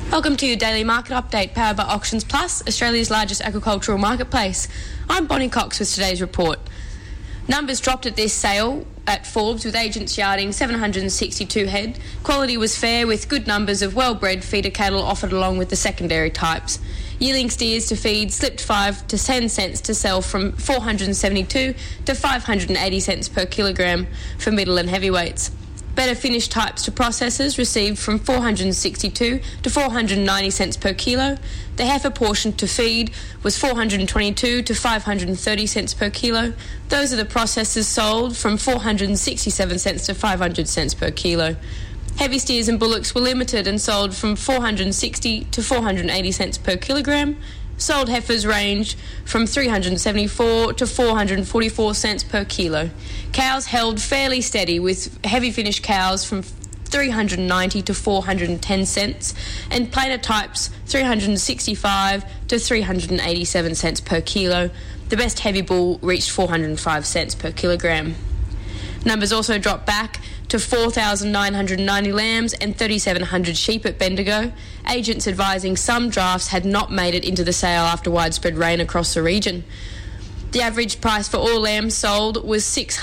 Welcome to your daily market update powered by Auctions Plus, Australia's largest agricultural marketplace. I'm Bonnie Cox with today's report. Numbers dropped at this sale at Forbes with agents yarding 762 head. Quality was fair with good numbers of well-bred feeder cattle offered along with the secondary types. Yearling steers to feed slipped 5 to 10 cents to sell from 472 to 580 cents per kilogram for middle and heavyweights. Better finished types to processors received from 462 to 490 cents per kilo. The heifer portion to feed was 422 to 530 cents per kilo. Those are the processors sold from 467 cents to 500 cents per kilo. Heavy steers and bullocks were limited and sold from 460 to 480 cents per kilogram. Sold heifers ranged from 374 to 444 cents per kilo. Cows held fairly steady with heavy finished cows from 390 to 410 cents and plainer types 365 to 387 cents per kilo. The best heavy bull reached 405 cents per kilogram. Numbers also dropped back to 4,990 lambs and 3,700 sheep at Bendigo. Agents advising some drafts had not made it into the sale after widespread rain across the region. The average price for all lambs sold was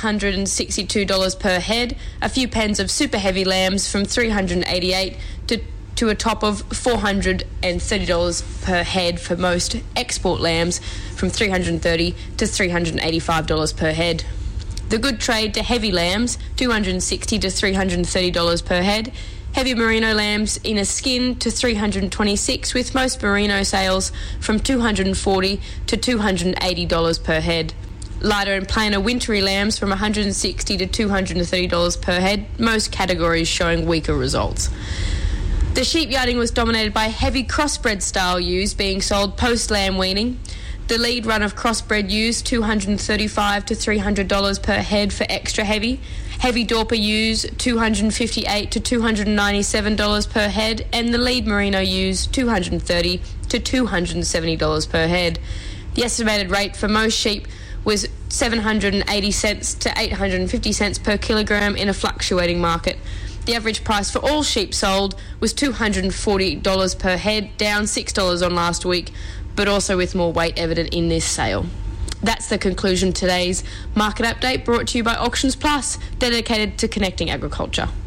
$662 per head, a few pens of super heavy lambs from $388 to a top of $430 per head for most export lambs from $330 to $385 per head. The good trade to heavy lambs, $260 to $330 per head. Heavy merino lambs in a skin to $326, with most merino sales from $240 to $280 per head. Lighter and plainer wintry lambs from $160 to $230 per head, most categories showing weaker results. The sheep yarding was dominated by heavy crossbred style ewes being sold post-lamb weaning. The lead run of crossbred ewes, $235 to $300 per head for extra heavy. Heavy Dorper ewes, $258 to $297 per head. And the lead merino ewes, $230 to $270 per head. The estimated rate for most sheep was 780 cents to 850 cents per kilogram in a fluctuating market. The average price for all sheep sold was $240 per head, down $6 on last week, but also with more weight evident in this sale. That's the conclusion of today's market update, brought to you by Auctions Plus, dedicated to connecting agriculture.